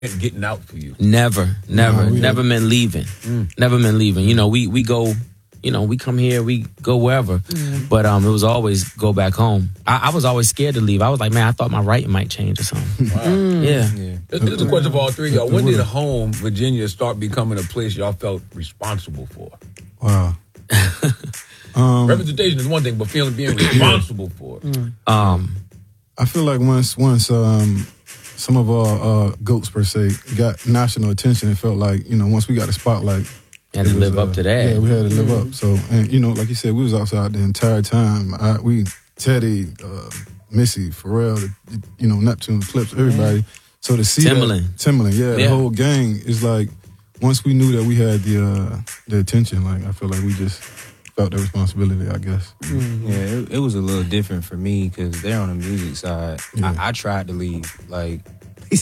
getting out for you? Never meant leaving. Never meant leaving. You know, we go. You know, we come here, we go wherever. But it was always go back home. I was always scared to leave. I was like, man, I thought my writing might change or something. Wow. Yeah. This is a question for all three of y'all. When did home, Virginia, start becoming a place y'all felt responsible for? Wow. Representation is one thing, but being responsible for it. I feel like once some of our goats, per se, got national attention, it felt like, you know, once we got the spotlight, had to live up to that. Yeah, we had to live up. So, and you know, like you said, we was outside the entire time. Teddy, Missy, Pharrell, you know, Neptune, Clips, everybody. So to see Timbaland, the whole gang is like, once we knew that we had the attention, like I feel like we just felt the responsibility, I guess. Yeah, it was a little different for me because they're on the music side. Yeah. I tried to leave, like. I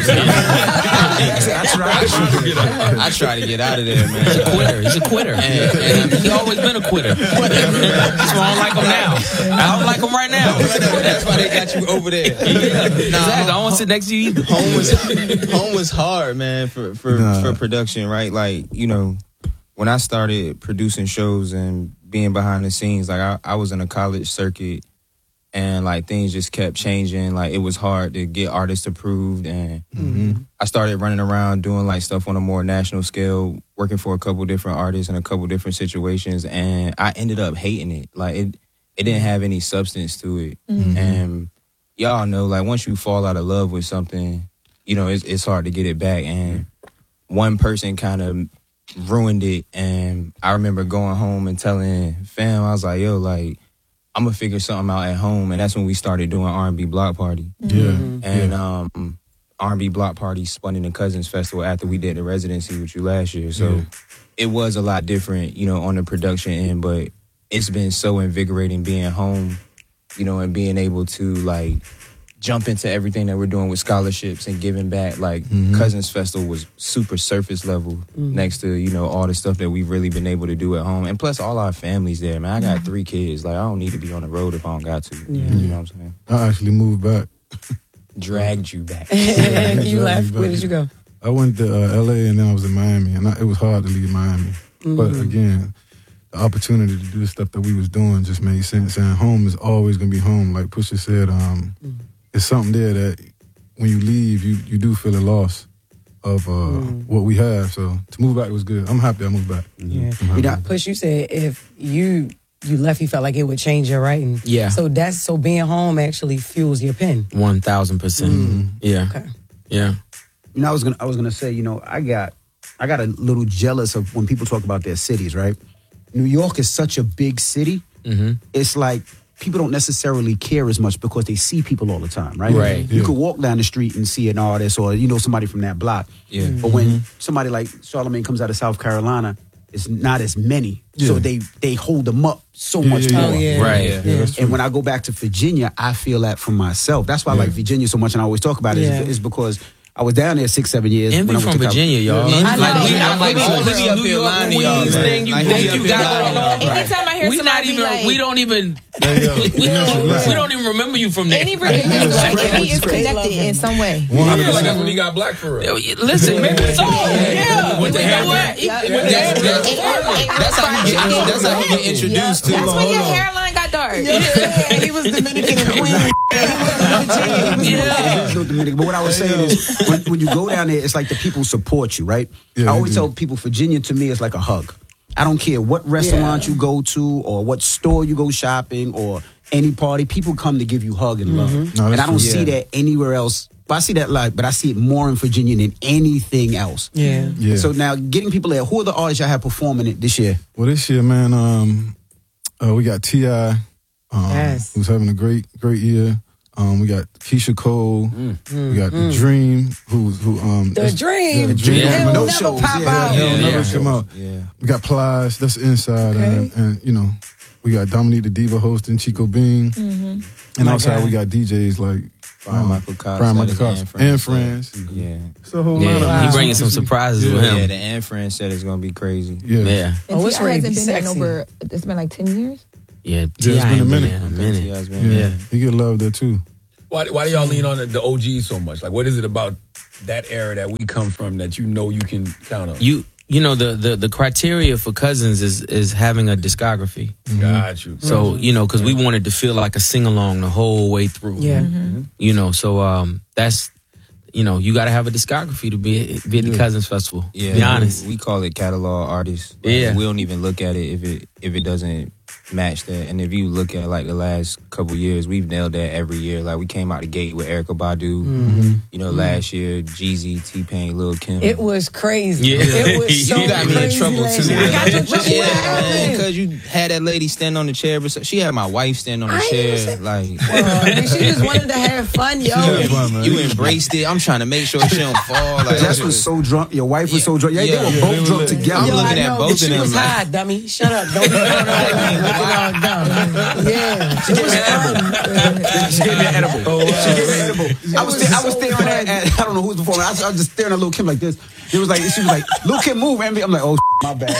tried to get out of there, man. He's a quitter. And he's always been a quitter. That's why I don't like him now. I don't like him right now. That's why they got you over there. Exactly. I don't want to sit next to you either. Home was hard, man, for production, right? Like, you know, when I started producing shows and being behind the scenes, like I was in a college circuit. And, like, things just kept changing. Like, it was hard to get artists approved. And I started running around doing, like, stuff on a more national scale, working for a couple different artists in a couple different situations. And I ended up hating it. Like, it didn't have any substance to it. And y'all know, like, once you fall out of love with something, you know, it's hard to get it back. And one person kind of ruined it. And I remember going home and telling fam, I was like, yo, like, I'm gonna figure something out at home, and that's when we started doing R&B Block Party. And R&B Block Party spun in the Cousins Festival after we did the residency with you last year. So it was a lot different, you know, on the production end, but it's been so invigorating being home, you know, and being able to like jump into everything that we're doing with scholarships and giving back. Like Cousins Festival was super surface level next to, you know, all the stuff that we've really been able to do at home. And plus all our families there, man. I got 3 kids. Like, I don't need to be on the road if I don't got to. You know what I'm saying? I actually moved back. Dragged you back. You left? Where did you go? I went to L.A. and then I was in Miami. And it was hard to leave Miami. But again, the opportunity to do the stuff that we was doing just made sense. And home is always going to be home. Like Pusha said, it's something there that when you leave, you do feel a loss of what we have. So to move back was good. I'm happy I moved back. Push, you said if you left, you felt like it would change your writing. Yeah. So being home actually fuels your pen. 1,000%. Yeah. Okay. Yeah. You know, I was gonna say, you know, I got a little jealous of when people talk about their cities, right? New York is such a big city. It's like people don't necessarily care as much because they see people all the time, right? Right. You could walk down the street and see an artist or, you know, somebody from that block. Yeah. But when somebody like Charlamagne comes out of South Carolina, it's not as many. So they hold them up so much more. Right. Yeah, And when I go back to Virginia, I feel that for myself. That's why I like Virginia so much, and I always talk about it, is because I was down there 6-7 years. Envy when I went from to Virginia, y'all. Like all this New York Queens thing you think you got going on. Anytime I hear somebody like, we don't even remember you from there. any Virginia like, is connected in some way. I feel like that's when he got black for real. Listen, maybe it's all. Yeah. With the hairline. That's how you get introduced to. That's when your hairline got dark. He was Dominican and Queen. But what I was saying is, when you go down there, it's like the people support you, right? I always tell people, Virginia to me is like a hug. I don't care what restaurant you go to or what store you go shopping or any party. People come to give you hug and love. No, and I don't see that anywhere else. But I see that but I see it more in Virginia than anything else. Yeah. So now getting people there, who are the artists y'all have performing it this year? Well, this year, man, we got T.I., who's having a great year. We got Keisha Cole. We got The Dream, The Dream. Yeah. He'll No never shows. pop out. He'll never come out. Yeah. We got Plies, that's inside, and you know, we got Dominique the Diva hosting, Chico Bean, and outside we got DJs like Brian Michael Cox, and Friends. Yeah. It's a whole lot of He bringing some surprises with him. Yeah, the Anne Friends set is gonna be crazy. Yeah. And it's T.I. ready to hasn't be been in sexy. over, it's been like 10 years? Yeah, it's been a minute. T.I.'s been Yeah, he get love there too. Why do y'all lean on the OGs so much? Like, what is it about that era that we come from that you can count on? You know, the criteria for Cousins is having a discography. Got you. So, because we wanted to feel like a sing-along the whole way through. Yeah. So that's, you got to have a discography to be at the Cousins Festival. Yeah. Be honest. We call it catalog artists. Yeah. We don't even look at it if it doesn't match that. And if you look at like the last couple years, we've nailed that every year. Like we came out the gate with Erykah Badu. Last year, Jeezy, T-Pain, Lil Kim. It was crazy. Yeah. It was so You got me in crazy trouble last too. year. I got you in trouble. Yeah, What man, happened? because you had that lady stand on the chair. But she had my wife stand on the chair. Like She just wanted to have fun, yo. you embraced it. I'm trying to make sure she don't fall. Like Jess was so drunk. Your wife was so drunk. Yeah, they were both drunk together. I'm Yo, looking I at know, both but of she them. was like, high, dummy. Shut up. Don't be looking all dumb. Yeah. It was fun. She gave me an edible. I was staring at I don't know who's before me. I was just staring at Lil Kim like this. She was like, Lil Kim, move, Envy. I'm like, oh, my bad.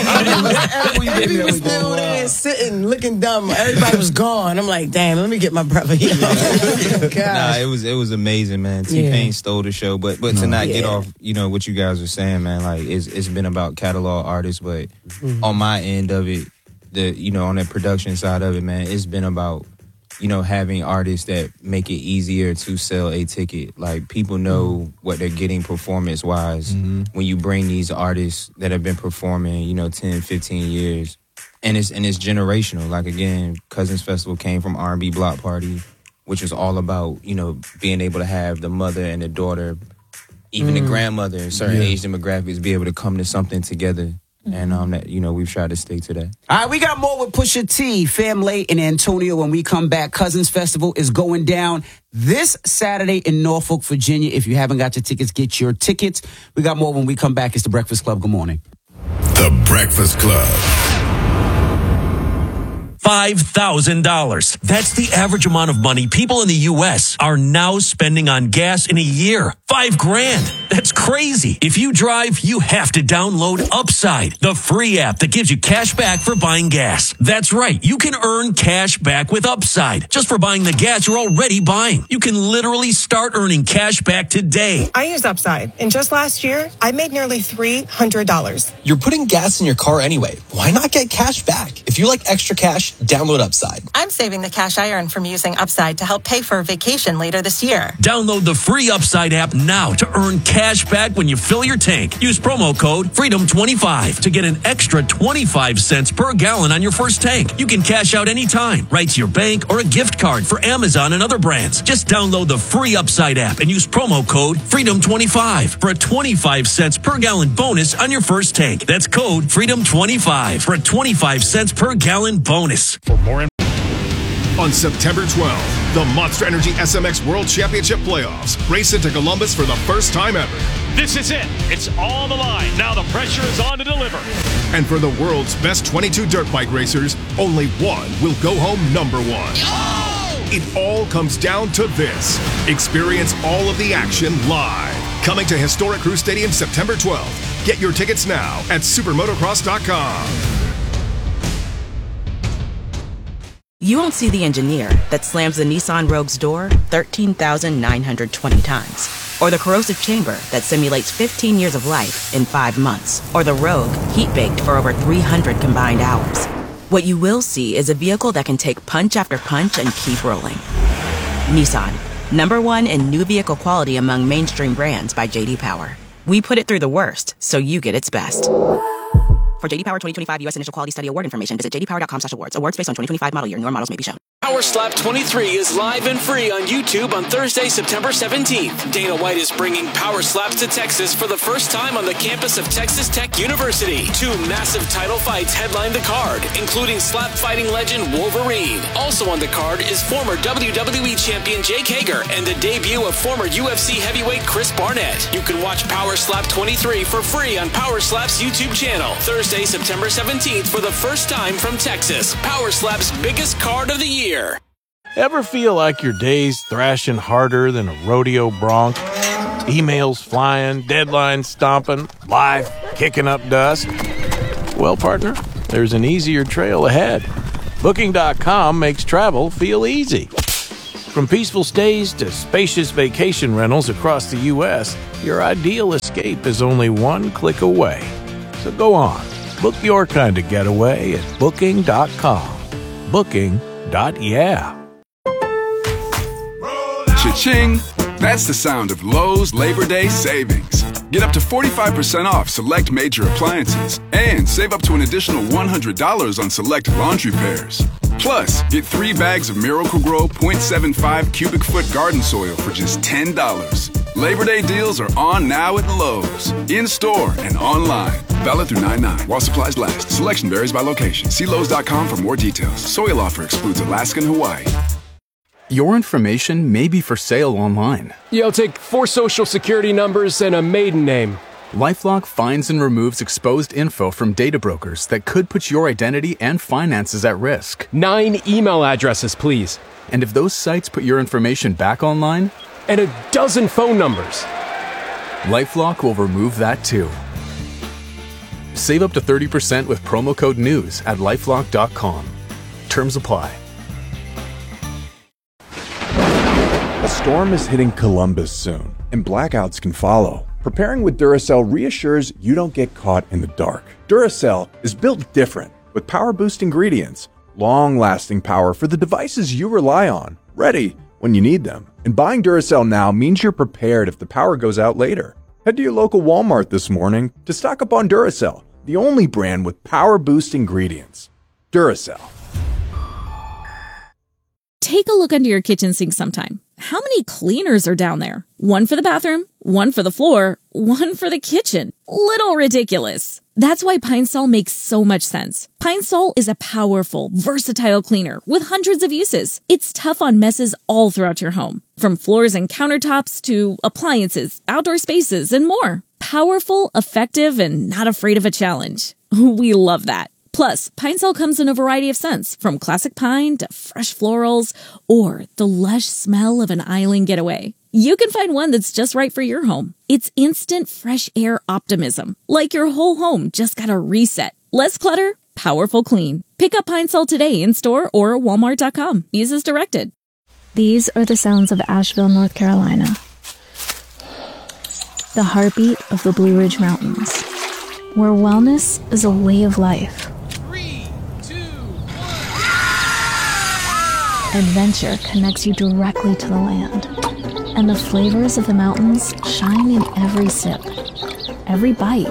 Envy was still there sitting, looking dumb. Everybody was gone. I'm like, damn, let me get my brother here. Nah, it was amazing, man. T-Pain stole the show, but to not get off, what you guys were saying, man. Like it's been about catalog artists, but on my end of it, on the production side of it, man, it's been about having artists that make it easier to sell a ticket. Like people know what they're getting performance wise when you bring these artists that have been performing 10, 15 years, and it's generational. Like again, Cousins Festival came from R&B Block Party, which was all about being able to have the mother and the daughter, even the grandmother in certain age demographics, be able to come to something together. And that we've tried to stick to that. All right, we got more with Pusha T, Family, and Antonio when we come back. Cousins Festival is going down this Saturday in Norfolk, Virginia. If you haven't got your tickets, get your tickets. We got more when we come back. It's The Breakfast Club. Good morning. The Breakfast Club. $5,000. That's the average amount of money people in the U.S. are now spending on gas in a year. $5,000. That's crazy. If you drive, you have to download Upside, the free app that gives you cash back for buying gas. That's right. You can earn cash back with Upside just for buying the gas you're already buying. You can literally start earning cash back today. I use Upside, and just last year, I made nearly $300. You're putting gas in your car anyway. Why not get cash back? If you like extra cash, download Upside. I'm saving the cash I earn from using Upside to help pay for a vacation later this year. Download the free Upside app now to earn cash back when you fill your tank. Use promo code FREEDOM25 to get an extra 25 cents per gallon on your first tank. You can cash out anytime, right to your bank or a gift card for Amazon and other brands. Just download the free Upside app and use promo code FREEDOM25 for a 25 cents per gallon bonus on your first tank. That's code FREEDOM25 for a 25 cents per gallon bonus. For more on September 12th, the Monster Energy SMX World Championship Playoffs race into Columbus for the first time ever. This is it. It's all on the line. Now the pressure is on to deliver. And for the world's best 22 dirt bike racers, only one will go home number one. It all comes down to this. Experience all of the action live. Coming to Historic Crew Stadium September 12th. Get your tickets now at supermotocross.com. You won't see the engineer that slams the Nissan Rogue's door 13,920 times. Or the corrosive chamber that simulates 15 years of life in 5 months. Or the Rogue heat-baked for over 300 combined hours. What you will see is a vehicle that can take punch after punch and keep rolling. Nissan, #1 in new vehicle quality among mainstream brands by J.D. Power. We put it through the worst, so you get its best. For J.D. Power 2025 U.S. Initial Quality Study Award information, visit jdpower.com/awards. Awards based on 2025 model year. Newer models may be shown. Power Slap 23 is live and free on YouTube on Thursday, September 17th. Dana White is bringing Power Slaps to Texas for the first time on the campus of Texas Tech University. 2 massive title fights headline the card, including slap fighting legend Wolverine. Also on the card is former WWE champion Jake Hager and the debut of former UFC heavyweight Chris Barnett. You can watch Power Slap 23 for free on Power Slap's YouTube channel. Thursday, September 17th for the first time from Texas. Power Slap's biggest card of the year. Ever feel like your day's thrashing harder than a rodeo bronc? Emails flying, deadlines stomping, life kicking up dust? Well, partner, there's an easier trail ahead. Booking.com makes travel feel easy. From peaceful stays to spacious vacation rentals across the U.S., your ideal escape is only one click away. So go on, book your kind of getaway at Booking.com. Booking.yeah. Cha-ching! That's the sound of Lowe's Labor Day savings. Get up to 45% off select major appliances and save up to an additional $100 on select laundry pairs. Plus, get 3 bags of Miracle-Gro 0.75 cubic foot garden soil for just $10. Labor Day deals are on now at Lowe's, in-store and online. Valid through 9/9 while supplies last. Selection varies by location. See Lowe's.com for more details. Soil offer excludes Alaska and Hawaii. Your information may be for sale online. Yeah, I'll take 4 social security numbers and a maiden name. LifeLock finds and removes exposed info from data brokers that could put your identity and finances at risk. 9 email addresses, please. And if those sites put your information back online? And a dozen phone numbers. LifeLock will remove that too. Save up to 30% with promo code NEWS at LifeLock.com. Terms apply. A storm is hitting Columbus soon, and blackouts can follow. Preparing with Duracell reassures you don't get caught in the dark. Duracell is built different, with power boost ingredients, long-lasting power for the devices you rely on, ready when you need them. And buying Duracell now means you're prepared if the power goes out later. Head to your local Walmart this morning to stock up on Duracell, the only brand with power boost ingredients. Duracell. Take a look under your kitchen sink sometime. How many cleaners are down there? One for the bathroom, one for the floor, one for the kitchen. Little ridiculous. That's why Pine Sol makes so much sense. Pine Sol is a powerful, versatile cleaner with hundreds of uses. It's tough on messes all throughout your home, from floors and countertops to appliances, outdoor spaces, and more. Powerful, effective, and not afraid of a challenge. We love that. Plus, Pine Sol comes in a variety of scents, from classic pine to fresh florals, or the lush smell of an island getaway. You can find one that's just right for your home. It's instant fresh air optimism, like your whole home just got a reset. Less clutter, powerful clean. Pick up Pine Sol today in store or Walmart.com. Use as directed. These are the sounds of Asheville, North Carolina. The heartbeat of the Blue Ridge Mountains, where wellness is a way of life. Adventure connects you directly to the land, and the flavors of the mountains shine in every sip, every bite.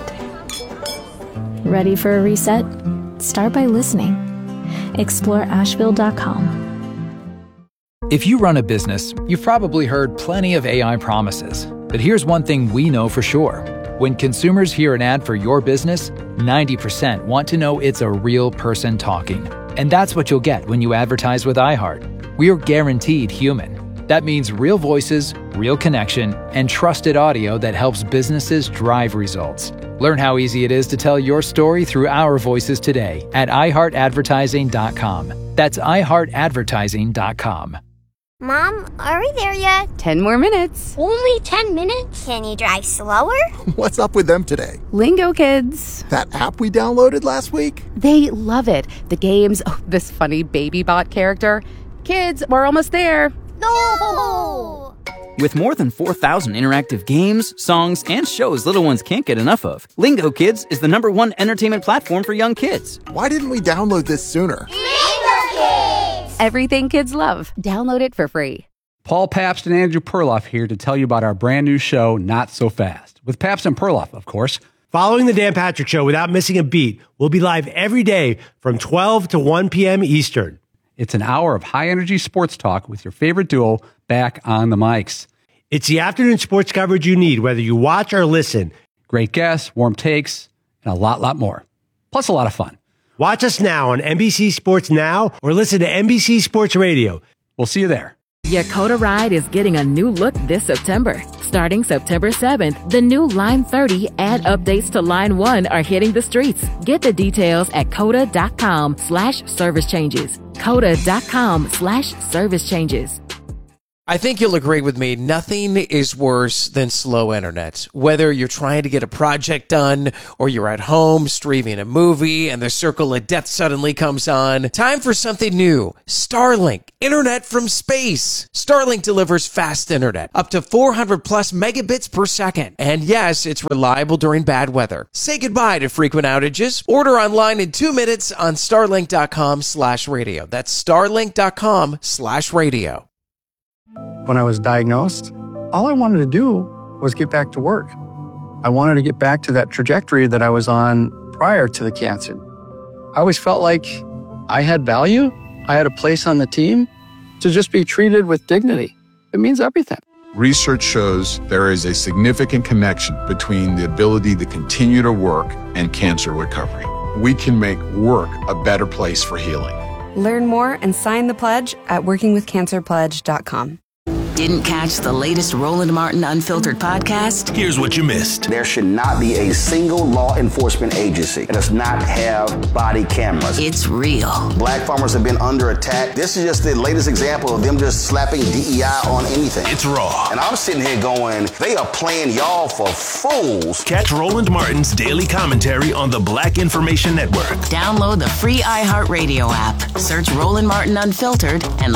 Ready for a reset? Start by listening. Explore Asheville.com. If you run a business, you've probably heard plenty of AI promises. But here's one thing we know for sure. When consumers hear an ad for your business, 90% want to know it's a real person talking. And that's what you'll get when you advertise with iHeart. We're guaranteed human. That means real voices, real connection, and trusted audio that helps businesses drive results. Learn how easy it is to tell your story through our voices today at iHeartAdvertising.com. That's iHeartAdvertising.com. Mom, are we there yet? 10 more minutes. Only 10 minutes? Can you drive slower? What's up with them today? Lingo Kids. That app we downloaded last week? They love it. The games, this funny baby bot character. Kids, we're almost there. No! With more than 4,000 interactive games, songs, and shows little ones can't get enough of, Lingo Kids is the #1 entertainment platform for young kids. Why didn't we download this sooner? Lingo Kids! Everything kids love. Download it for free. Paul Pabst and Andrew Perloff here to tell you about our brand new show, Not So Fast, with Pabst and Perloff, of course. Following the Dan Patrick Show without missing a beat, we'll be live every day from 12 to 1 p.m. Eastern. It's an hour of high-energy sports talk with your favorite duo back on the mics. It's the afternoon sports coverage you need, whether you watch or listen. Great guests, warm takes, and a lot more. Plus a lot of fun. Watch us now on NBC Sports Now or listen to NBC Sports Radio. We'll see you there. Your Coda ride is getting a new look this September. Starting September 7th, the new Line 30 ad updates to Line 1 are hitting the streets. Get the details at coda.com/service changes. coda.com/service changes. I think you'll agree with me. Nothing is worse than slow internet. Whether you're trying to get a project done or you're at home streaming a movie and the circle of death suddenly comes on. Time for something new. Starlink. Internet from space. Starlink delivers fast internet. Up to 400 plus megabits per second. And yes, it's reliable during bad weather. Say goodbye to frequent outages. Order online in 2 minutes on starlink.com/radio. That's starlink.com/radio. When I was diagnosed, all I wanted to do was get back to work. I wanted to get back to that trajectory that I was on prior to the cancer. I always felt like I had value. I had a place on the team. To just be treated with dignity, it means everything. Research shows there is a significant connection between the ability to continue to work and cancer recovery. We can make work a better place for healing. Learn more and sign the pledge at workingwithcancerpledge.com. Didn't catch the latest Roland Martin Unfiltered podcast? Here's what you missed. There should not be a single law enforcement agency that does not have body cameras. It's real. Black farmers have been under attack. This is just the latest example of them just slapping DEI on anything. It's raw. And I'm sitting here going, they are playing y'all for fools. Catch Roland Martin's daily commentary on the Black Information Network. Download the free iHeartRadio app. Search Roland Martin Unfiltered and